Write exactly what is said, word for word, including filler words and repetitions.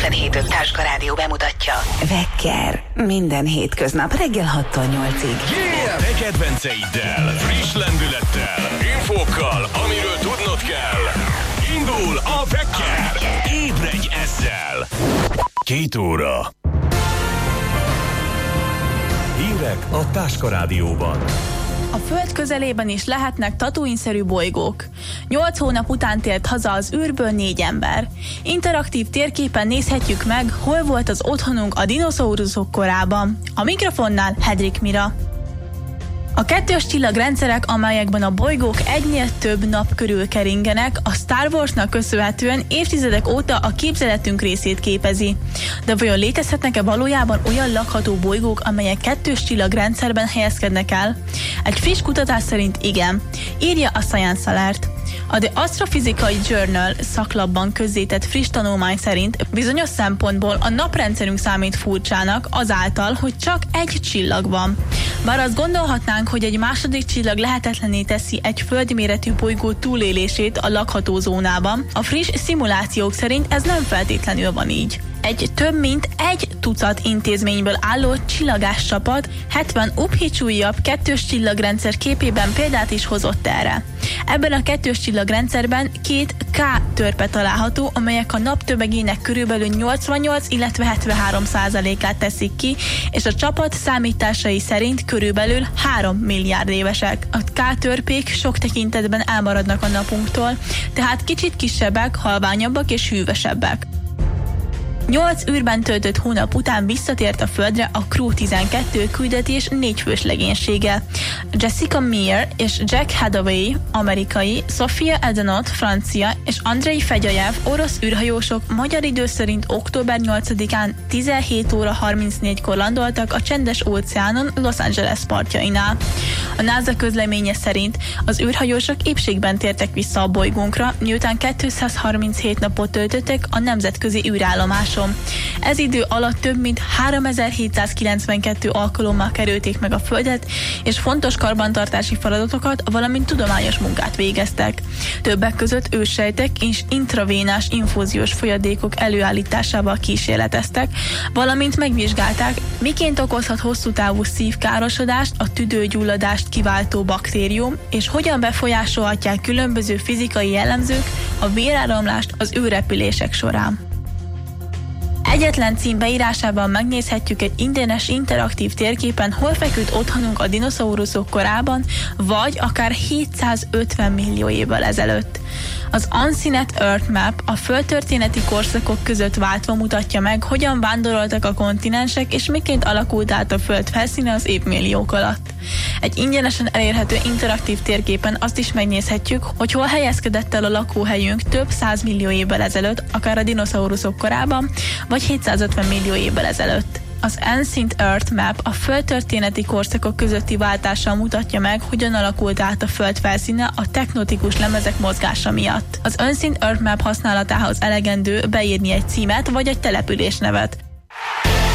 kilencvenhét öt Táska Rádió bemutatja. Wecker. Minden hétköznap reggel hattól nyolcig. Yeah! Te kedvenceiddel, friss lendülettel, infókkal, amiről tudnod kell. Indul a Wecker. Ébredj ezzel. Két óra. Hírek a Táska Rádióban. A Föld közelében is lehetnek Tatooine-szerű bolygók. Nyolc hónap után tért haza az űrből négy ember. Interaktív térképen nézhetjük meg, hol volt az otthonunk a dinoszauruszok korában. A mikrofonnál Hedrik Mira. A kettős csillagrendszerek, amelyekben a bolygók egynél több nap körül keringenek, a Star Warsnak köszönhetően évtizedek óta a képzeletünk részét képezi. De vajon létezhetnek-e valójában olyan lakható bolygók, amelyek kettős csillagrendszerben helyezkednek el? Egy friss kutatás szerint igen, írja a Science Alert. A The Astrophysical Journal szaklapban közzétett friss tanulmány szerint bizonyos szempontból a naprendszerünk számít furcsának azáltal, hogy csak egy csillag van. Bár azt gondolhatnánk, hogy egy második csillag lehetetlenné teszi egy földméretű bolygó túlélését a lakható zónában, a friss szimulációk szerint ez nem feltétlenül van így. Egy több mint egy tucat intézményből álló csillagás csapat hetven újabb kettős csillagrendszer képében példát is hozott erre. Ebben a kettős csillagrendszerben két K-törpe található, amelyek a nap tömegének körülbelül nyolcvannyolc, illetve hetvenhárom százalékát teszik ki, és a csapat számításai szerint körülbelül három milliárd évesek. A K-törpék sok tekintetben elmaradnak a napunktól, tehát kicsit kisebbek, halványabbak és hűvösebbek. Nyolc űrben töltött hónap után visszatért a Földre a Crew tizenkettő küldetés négyfős legénysége. Jessica Meir és Jack Hathaway, amerikai, Sofia Edenot, francia és Andrei Fegyajev, orosz űrhajósok magyar idő szerint október nyolcadikán tizenhét óra harmincnégykor landoltak a csendes óceánon Los Angeles partjainál. A NASA közleménye szerint az űrhajósok épségben tértek vissza a bolygónkra, miután kétszázharminchét napot töltöttek a nemzetközi űrállomáson. Ez idő alatt több mint háromezer-hétszázkilencvenkettő alkalommal kerülték meg a Földet, és fontos karbantartási feladatokat, valamint tudományos munkát végeztek. Többek között őssejtek és intravénás infúziós folyadékok előállításával kísérleteztek, valamint megvizsgálták, miként okozhat hosszú távú szívkárosodást a tüdőgyulladást kiváltó baktérium, és hogyan befolyásolhatják különböző fizikai jellemzők a véráramlást az űrrepülések során. Egyetlen cím beírásában megnézhetjük egy ingyenes interaktív térképen, hol feküdt otthonunk a dinoszauruszok korában, vagy akár hétszázötven millió évvel ezelőtt. Az Unseen Earth Map a földtörténeti korszakok között váltva mutatja meg, hogyan vándoroltak a kontinensek, és miként alakult át a Föld felszíne az évmilliók alatt. Egy ingyenesen elérhető interaktív térképen azt is megnézhetjük, hogy hol helyezkedett el a lakóhelyünk több százmillió évvel ezelőtt, akár a dinoszauruszok korában, vagy hétszázötven millió évvel ezelőtt. Az Unseen Earth Map a földtörténeti korszakok közötti váltással mutatja meg, hogyan alakult át a Föld felszíne a tektonikus lemezek mozgása miatt. Az Unseen Earth Map használatához elegendő beírni egy címet vagy egy település nevet.